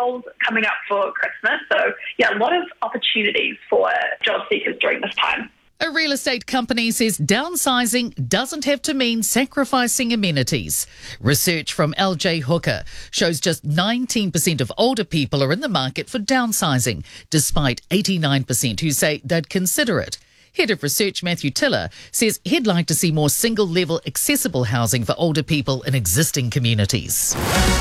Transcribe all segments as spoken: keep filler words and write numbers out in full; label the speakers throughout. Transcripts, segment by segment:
Speaker 1: roles coming up for Christmas. So, yeah, a lot of opportunities for job seekers during this time.
Speaker 2: A real estate company says downsizing doesn't have to mean sacrificing amenities. Research from L J Hooker shows just nineteen percent of older people are in the market for downsizing, despite eighty-nine percent who say they'd consider it. Head of Research Matthew Tiller says he'd like to see more single-level accessible housing for older people in existing communities.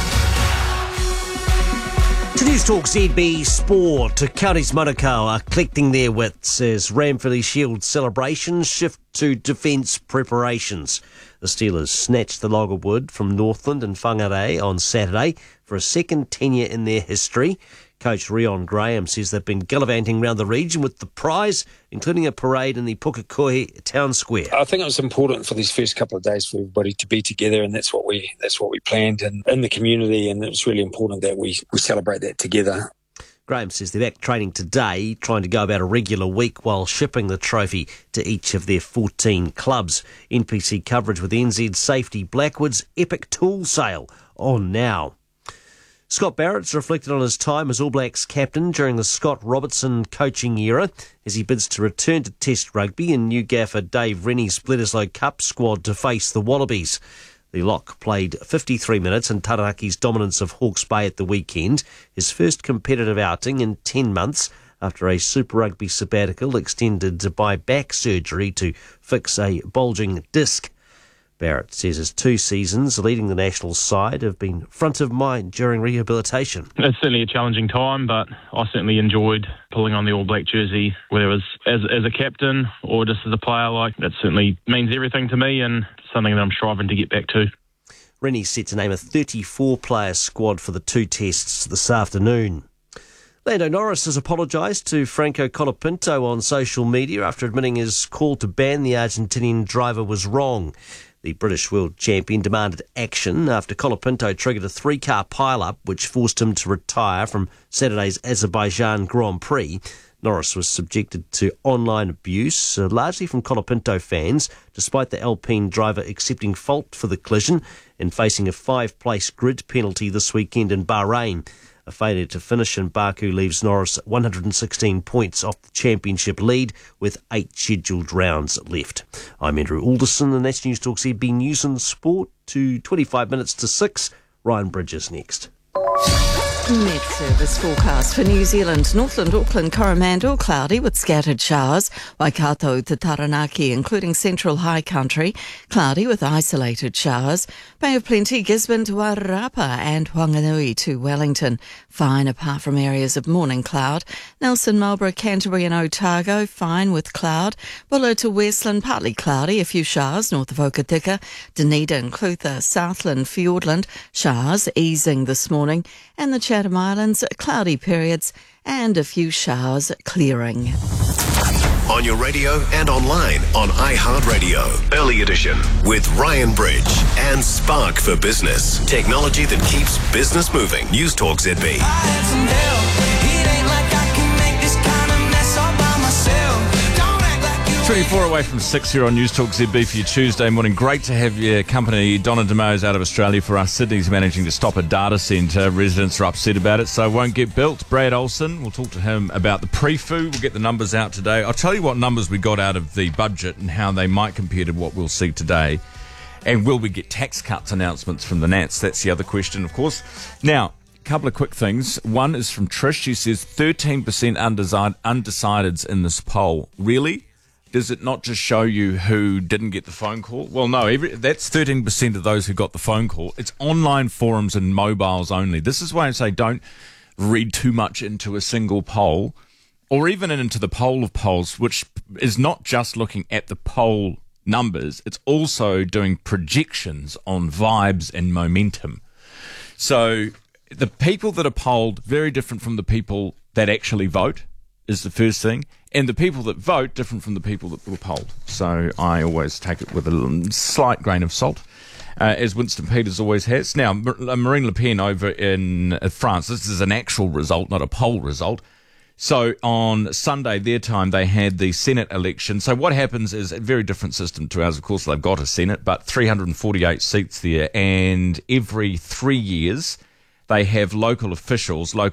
Speaker 3: To News Talk Z B Sport, Counties Manukau are collecting their wits as Ranfurly Shield celebrations shift to defence preparations. The Steelers snatched the log of wood from Northland and Whangarei on Saturday for a second tenure in their history. Coach Rion Graham says they've been gallivanting around the region with the prize, including a parade in the Pukekohe town square.
Speaker 4: I think it was important for these first couple of days for everybody to be together, and that's what we that's what we planned in, in the community, and it's really important that we, we celebrate that together.
Speaker 3: Graham says they're back training today, trying to go about a regular week while shipping the trophy to each of their fourteen clubs. N P C coverage with N Z Safety Blackwood's epic tool sale on now. Scott Barrett's reflected on his time as All Blacks captain during the Scott Robertson coaching era as he bids to return to Test rugby and new gaffer Dave Rennie's Bledisloe Cup squad to face the Wallabies. The lock played fifty-three minutes in Taraki's dominance of Hawke's Bay at the weekend, his first competitive outing in ten months after a Super Rugby sabbatical extended by back surgery to fix a bulging disc. Barrett says his two seasons leading the national side have been front of mind during rehabilitation.
Speaker 5: It's certainly a challenging time, but I certainly enjoyed pulling on the All Black jersey, whether it was as, as a captain or just as a player. Like, that certainly means everything to me and something that I'm striving to get back to.
Speaker 3: Rennie's set to name a thirty-four player squad for the two tests this afternoon. Lando Norris has apologised to Franco Colapinto on social media after admitting his call to ban the Argentinian driver was wrong. The British world champion demanded action after Colapinto triggered a three-car pile-up which forced him to retire from Saturday's Azerbaijan Grand Prix. Norris was subjected to online abuse, uh, largely from Colapinto fans, despite the Alpine driver accepting fault for the collision and facing a five-place grid penalty this weekend in Bahrain. A failure to finish in Baku leaves Norris one hundred sixteen points off the championship lead with eight scheduled rounds left. I'm Andrew Alderson, and that's News Talk Z B News and Sport to twenty-five minutes to six. Ryan Bridges next.
Speaker 6: Met Service forecast for New Zealand. Northland, Auckland, Coromandel, cloudy with scattered showers. Waikato to Taranaki, including central high country, cloudy with isolated showers. Bay of Plenty, Gisborne to Wairarapa and Whanganui to Wellington. Fine apart from areas of morning cloud. Nelson, Marlborough, Canterbury and Otago, fine with cloud. Buller to Westland, partly cloudy, a few showers north of Okatika. Dunedin, Clutha, Southland, Fiordland, showers easing this morning. And the Chatham Islands, cloudy periods and a few showers clearing.
Speaker 7: On your radio and online on iHeartRadio. Early Edition with Ryan Bridge and Spark for Business. Technology that keeps business moving. News Talk Z B.
Speaker 8: twenty-four away from six here on News Talk Z B for your Tuesday morning. Great to have your company. Donna DeMo's out of Australia for us. Sydney's managing to stop a data centre. Residents are upset about it, so it won't get built. Brad Olsen, we'll talk to him about the pre-foo. We'll get the numbers out today. I'll tell you what numbers we got out of the budget and how they might compare to what we'll see today. And will we get tax cuts announcements from the Nats? That's the other question, of course. Now, a couple of quick things. One is from Trish. She says thirteen percent undecided, undecideds in this poll. Really? Does it not just show you who didn't get the phone call? Well, no, every, that's thirteen percent of those who got the phone call. It's online forums and mobiles only. This is why I say don't read too much into a single poll or even into the poll of polls, which is not just looking at the poll numbers. It's also doing projections on vibes and momentum. So the people that are polled, very different from the people that actually vote, is the first thing. And the people that vote, different from the people that were polled. So I always take it with a slight grain of salt, uh, as Winston Peters always has. Now, Marine Le Pen over in France, this is an actual result, not a poll result. So on Sunday, their time, they had the Senate election. So what happens is a very different system to ours. Of course, they've got a Senate, but three hundred forty-eight seats there. And every three years, they have local officials, local